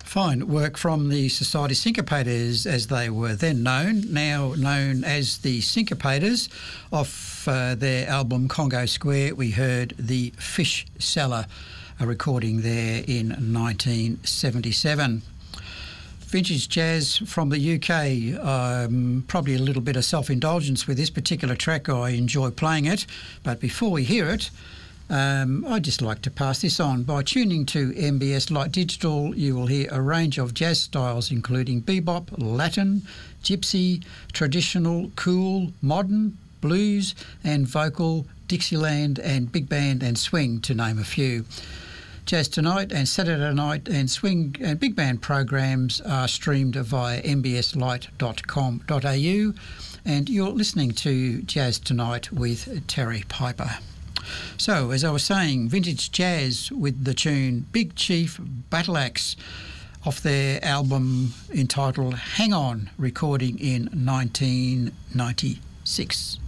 Fine work from the Society Syncopators, as they were then known, now known as the Syncopators. Off their album Congo Square, we heard The Fish Seller, a recording there in 1977. Vintage jazz from the UK, probably a little bit of self-indulgence with this particular track. I enjoy playing it, but before we hear it, I'd just like to pass this on. By tuning to MBS Light Digital, you will hear a range of jazz styles including bebop, Latin, gypsy, traditional, cool, modern, blues and vocal, Dixieland and big band and swing, to name a few. Jazz Tonight and Saturday Night and swing and big band programs are streamed via mbslight.com.au, and you're listening to Jazz Tonight with Terry Piper. So, as I was saying, vintage jazz with the tune Big Chief Battle Axe off their album entitled Hang On, recording in 1996.